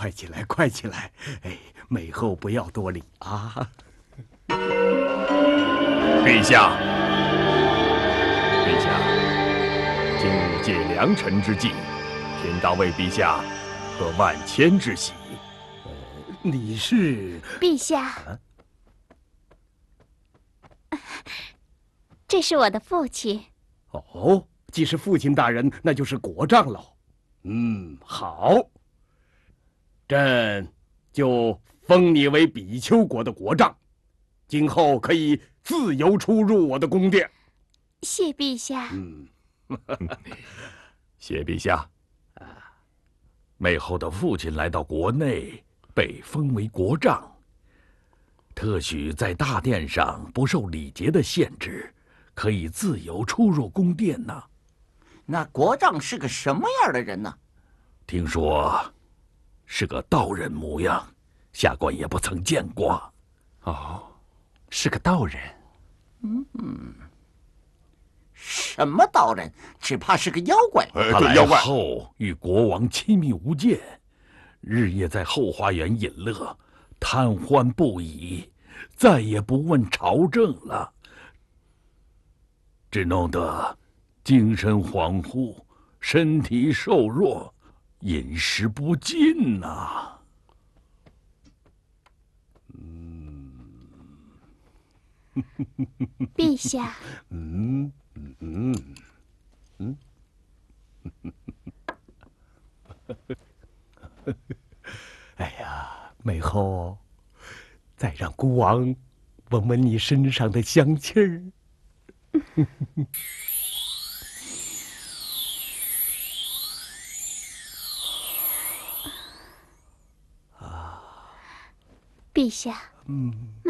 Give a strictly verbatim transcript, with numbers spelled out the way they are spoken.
快起来，快起来！哎，美后不要多礼啊。 陛下，陛下，今日借良辰之际，天当为陛下贺万千之喜。 呃，你是？ 陛下，啊、这是我的父亲。 哦，既是父亲大人，那就是国丈喽。嗯，好，朕就封你为比丘国的国丈，今后可以自由出入我的宫殿。 谢陛下。 嗯， 谢陛下。美后的父亲来到国内，被封为国丈，特许在大殿上不受礼节的限制，可以自由出入宫殿呢。 那国丈是个什么样的人呢？ 听说是个道人模样，下官也不曾见过。 哦，是个道人。 嗯嗯，什么道人？只怕是个妖怪。 他来后与国王亲密无间，日夜在后花园饮乐，贪欢不已，再也不问朝政了，只弄得精神恍惚，身体瘦弱，饮食不进呐、啊。 嗯， 陛下。 嗯嗯嗯。哎呀，美后，再让孤王闻闻你身上的香气儿。 陛下， 嗯。